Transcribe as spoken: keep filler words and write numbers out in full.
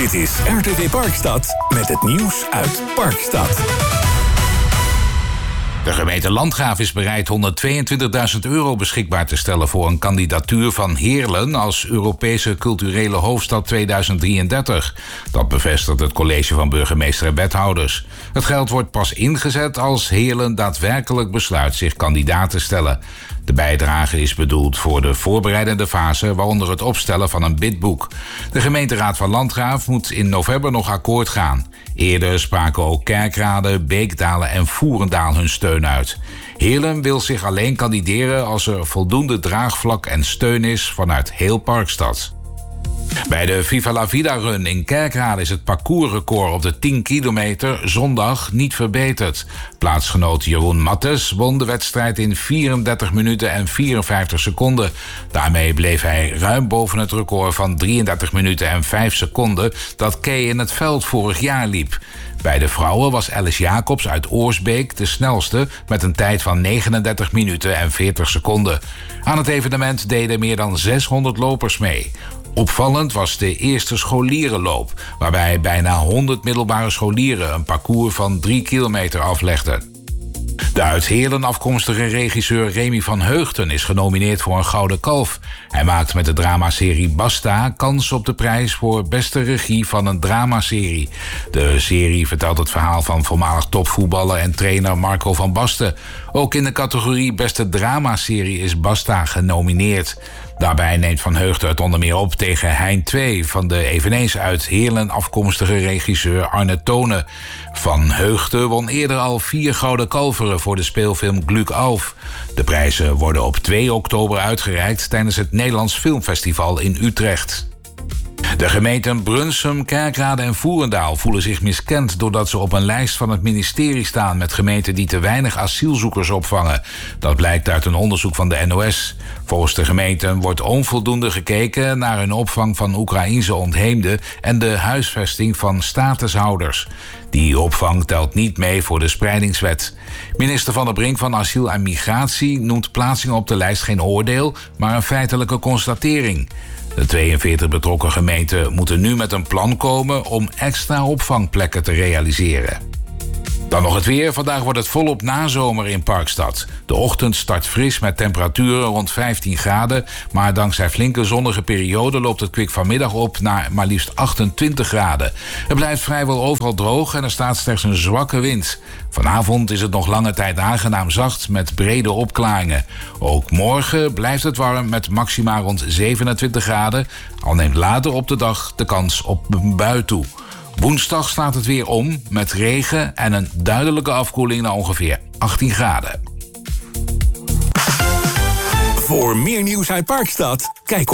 Dit is R T V Parkstad met het nieuws uit Parkstad. De gemeente Landgraaf is bereid honderdtweeëntwintigduizend euro beschikbaar te stellen voor een kandidatuur van Heerlen als Europese culturele hoofdstad tweeduizend drieëndertig. Dat bevestigt het college van burgemeester en wethouders. Het geld wordt pas ingezet als Heerlen daadwerkelijk besluit zich kandidaat te stellen. De bijdrage is bedoeld voor de voorbereidende fase, waaronder het opstellen van een bidboek. De gemeenteraad van Landgraaf moet in november nog akkoord gaan. Eerder spraken ook Kerkrade, Beekdalen en Voerendaal hun steun uit. Heerlen wil zich alleen kandideren als er voldoende draagvlak en steun is vanuit heel Parkstad. Bij de Viva la Vida Run in Kerkrade is het parcoursrecord op de tien kilometer zondag niet verbeterd. Plaatsgenoot Jeroen Mattes won de wedstrijd in vierendertig minuten en vierenvijftig seconden. Daarmee bleef hij ruim boven het record van drieëndertig minuten en vijf seconden dat Kay in het veld vorig jaar liep. Bij de vrouwen was Alice Jacobs uit Oorsbeek de snelste met een tijd van negenendertig minuten en veertig seconden. Aan het evenement deden meer dan zeshonderd lopers mee. Opvallend was de eerste scholierenloop, waarbij bijna honderd middelbare scholieren een parcours van drie kilometer aflegden. De uit Heerlen afkomstige regisseur Remy van Heugten is genomineerd voor een Gouden Kalf. Hij maakt met de dramaserie Basta kans op de prijs voor beste regie van een dramaserie. De serie vertelt het verhaal van voormalig topvoetballer en trainer Marco van Basten. Ook in de categorie beste dramaserie is Basta genomineerd. Daarbij neemt Van Heugten het onder meer op tegen Hein twee... van de eveneens uit Heerlen afkomstige regisseur Arne Tone. Van Heugten won eerder al vier Gouden Kalveren voor de speelfilm Glück auf. De prijzen worden op twee oktober uitgereikt tijdens het Nederlands Filmfestival in Utrecht. De gemeenten Brunsum, Kerkrade en Voerendaal voelen zich miskend doordat ze op een lijst van het ministerie staan met gemeenten die te weinig asielzoekers opvangen. Dat blijkt uit een onderzoek van de N O S. Volgens de gemeenten wordt onvoldoende gekeken naar hun opvang van Oekraïense ontheemden en de huisvesting van statushouders. Die opvang telt niet mee voor de spreidingswet. Minister Van der Brink van Asiel en Migratie noemt plaatsing op de lijst geen oordeel, maar een feitelijke constatering. De tweeënveertig betrokken gemeenten moeten nu met een plan komen om extra opvangplekken te realiseren. Dan nog het weer. Vandaag wordt het volop nazomer in Parkstad. De ochtend start fris met temperaturen rond vijftien graden... maar dankzij flinke zonnige perioden loopt het kwik vanmiddag op naar maar liefst achtentwintig graden. Het blijft vrijwel overal droog en er staat slechts een zwakke wind. Vanavond is het nog lange tijd aangenaam zacht met brede opklaringen. Ook morgen blijft het warm met maxima rond zevenentwintig graden... al neemt later op de dag de kans op een bui toe. Woensdag slaat het weer om met regen en een duidelijke afkoeling naar ongeveer achttien graden. Voor meer nieuws uit Parkstad, kijk op